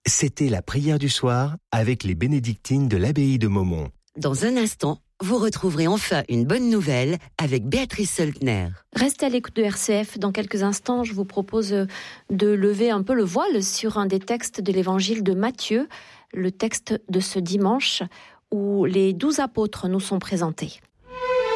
C'était la prière du soir avec les bénédictines de l'abbaye de Maumont. Dans un instant, vous retrouverez enfin une bonne nouvelle avec Béatrice Soltner. Restez à l'écoute de RCF. Dans quelques instants, je vous propose de lever un peu le voile sur un des textes de l'évangile de Matthieu, le texte de ce dimanche où les 12 apôtres nous sont présentés.